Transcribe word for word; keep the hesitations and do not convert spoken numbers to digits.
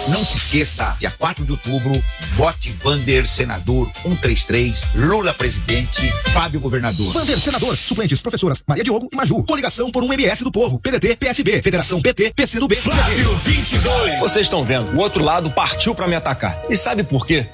Não se esqueça, dia quatro de outubro, vote Vander Senador cento e trinta e três, Lula presidente, Fábio governador. Vander Senador, suplentes professoras Maria Diogo e Maju. Coligação por um M S do Povo, P D T, P S B, Federação P T, P C do B. Flávio vinte e dois. Vocês estão vendo, o outro lado partiu pra me atacar. E sabe por quê?